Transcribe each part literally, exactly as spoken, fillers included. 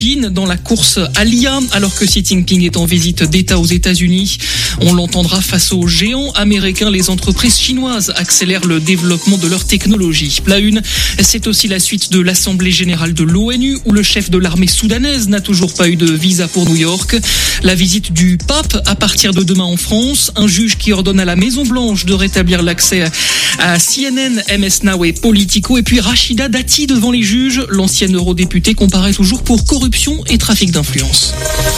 Dans la course à l'I A, alors que Xi Jinping est en visite d'État aux États-Unis. On l'entendra face aux géants américains. Les entreprises chinoises accélèrent le développement de leur technologie. La une, c'est aussi la suite de l'Assemblée générale de l'ONU où le chef de l'armée soudanaise n'a toujours pas eu de visa pour New York. La visite du pape à partir de demain en France. Un juge qui ordonne à la Maison-Blanche de rétablir l'accès à C N N, M S Now et Politico. Et puis Rachida Dati devant les juges. L'ancienne eurodéputée comparaît toujours pour corruption et trafic d'influence.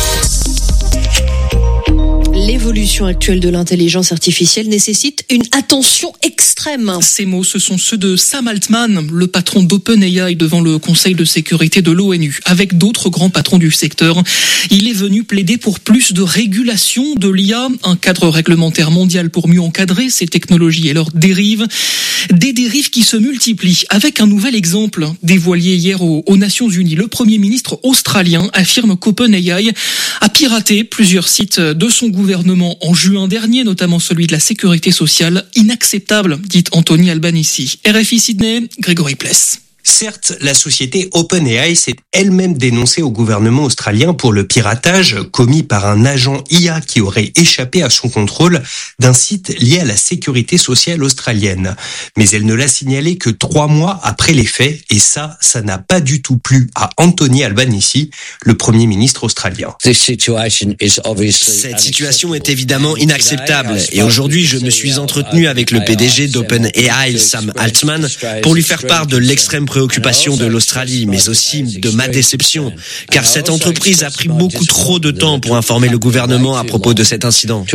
L'évolution actuelle de l'intelligence artificielle nécessite une attention extrême. Ces mots, ce sont ceux de Sam Altman, le patron d'OpenAI devant le Conseil de sécurité de l'ONU, avec d'autres grands patrons du secteur. Il est venu plaider pour plus de régulation de l'I A, un cadre réglementaire mondial pour mieux encadrer ces technologies et leurs dérives. Des dérives qui se multiplient, avec un nouvel exemple dévoilé hier aux, aux Nations Unies. Le Premier ministre australien affirme qu'OpenAI a piraté plusieurs sites de son gouvernement en juin dernier, notamment celui de la sécurité sociale. Inacceptable, dit Anthony Albanese. R F I Sydney, Grégory Pless. Certes, la société OpenAI s'est elle-même dénoncée au gouvernement australien pour le piratage commis par un agent I A qui aurait échappé à son contrôle d'un site lié à la sécurité sociale australienne. Mais elle ne l'a signalé que trois mois après les faits et ça, ça n'a pas du tout plu à Anthony Albanese, le Premier ministre australien. Cette situation est évidemment inacceptable et aujourd'hui je me suis entretenu avec le P D G d'OpenAI, Sam Altman, pour lui faire part de l'extrême préoccupation de l'Australie, mais aussi de ma déception, car cette entreprise a pris beaucoup trop de temps pour informer le gouvernement à propos de cet incident.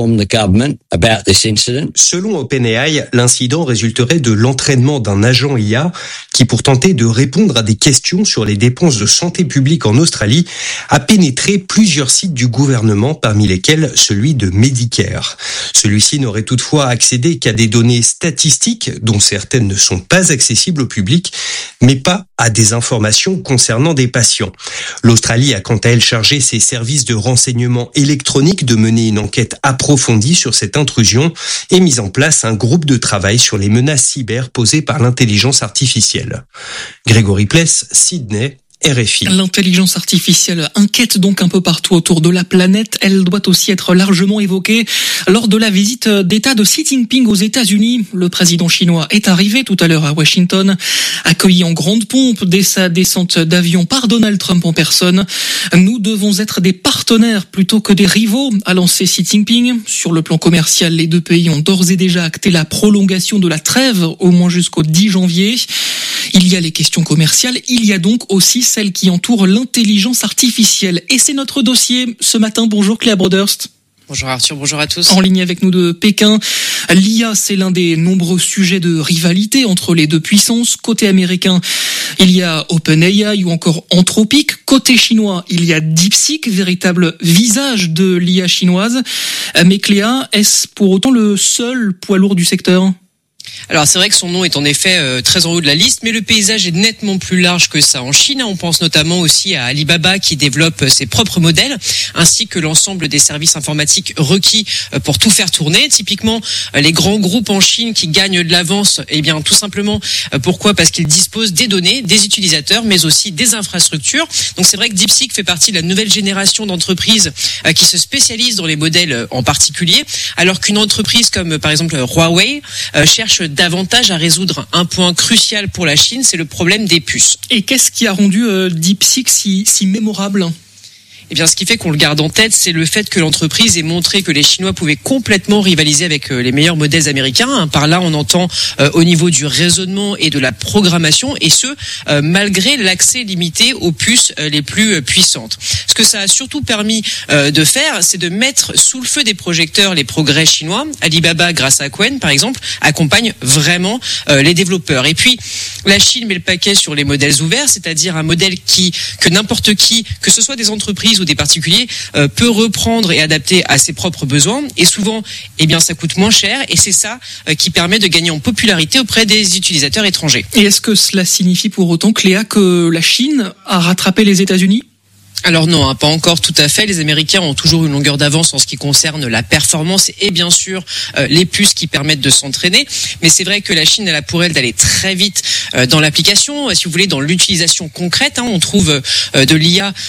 Selon OpenAI, l'incident résulterait de l'entraînement d'un agent I A qui, pour tenter de répondre à des questions sur les dépenses de santé publique en Australie, a pénétré plusieurs sites du gouvernement, parmi lesquels celui de Medicare. Celui-ci n'aurait toutefois accédé qu'à des données statistiques, dont certaines ne sont pas accessibles au public, mais pas à des informations concernant des patients. L'Australie a quant à elle chargé ses services de renseignement électronique de mener une enquête approfondie sur cette intrusion et mis en place un groupe de travail sur les menaces cyber posées par l'intelligence artificielle. Grégory Pless, Sydney, R F I. L'intelligence artificielle inquiète donc un peu partout autour de la planète. Elle doit aussi être largement évoquée lors de la visite d'État de Xi Jinping aux États-Unis. Le président chinois est arrivé tout à l'heure à Washington, accueilli en grande pompe dès sa descente d'avion par Donald Trump en personne. Nous devons être des partenaires plutôt que des rivaux, a lancé Xi Jinping. Sur le plan commercial, les deux pays ont d'ores et déjà acté la prolongation de la trêve au moins jusqu'au dix janvier. Il y a les questions commerciales, il y a donc aussi celles qui entourent l'intelligence artificielle. Et c'est notre dossier ce matin. Bonjour Cléa Broderst. Bonjour Arthur, bonjour à tous. En ligne avec nous de Pékin, l'I A, c'est l'un des nombreux sujets de rivalité entre les deux puissances. Côté américain, il y a OpenAI ou encore Anthropic. Côté chinois, il y a DeepSeek, véritable visage de l'I A chinoise. Mais Cléa, est-ce pour autant le seul poids lourd du secteur ? Alors c'est vrai que son nom est en effet euh, très en haut de la liste, mais le paysage est nettement plus large que ça. En Chine, on pense notamment aussi à Alibaba qui développe ses propres modèles, ainsi que l'ensemble des services informatiques requis euh, pour tout faire tourner. Typiquement, euh, les grands groupes en Chine qui gagnent de l'avance, eh bien tout simplement, euh, pourquoi ? Parce qu'ils disposent des données, des utilisateurs, mais aussi des infrastructures. Donc c'est vrai que DeepSeek fait partie de la nouvelle génération d'entreprises euh, qui se spécialisent dans les modèles euh, en particulier, alors qu'une entreprise comme euh, par exemple Huawei euh, cherche davantage à résoudre un point crucial pour la Chine, c'est le problème des puces. Et qu'est-ce qui a rendu euh, DeepSeek si, si mémorable ? Eh bien, ce qui fait qu'on le garde en tête, c'est le fait que l'entreprise ait montré que les Chinois pouvaient complètement rivaliser avec les meilleurs modèles américains. Par là, on entend euh, au niveau du raisonnement et de la programmation, et ce, euh, malgré l'accès limité aux puces euh, les plus euh, puissantes. Ce que ça a surtout permis euh, de faire, c'est de mettre sous le feu des projecteurs les progrès chinois. Alibaba, grâce à Qwen, par exemple, accompagne vraiment euh, les développeurs. Et puis, la Chine met le paquet sur les modèles ouverts, c'est-à-dire un modèle qui, que n'importe qui, que ce soit des entreprises ou des particuliers, euh, peut reprendre et adapter à ses propres besoins. Et souvent, eh bien, ça coûte moins cher. Et c'est ça euh, qui permet de gagner en popularité auprès des utilisateurs étrangers. Et est-ce que cela signifie pour autant, Cléa, que la Chine a rattrapé les États-Unis ? Alors non, hein, pas encore tout à fait. Les Américains ont toujours une longueur d'avance en ce qui concerne la performance et bien sûr euh, les puces qui permettent de s'entraîner. Mais c'est vrai que la Chine, elle a pour elle d'aller très vite euh, dans l'application. Si vous voulez, dans l'utilisation concrète, hein, on trouve euh, de l'I A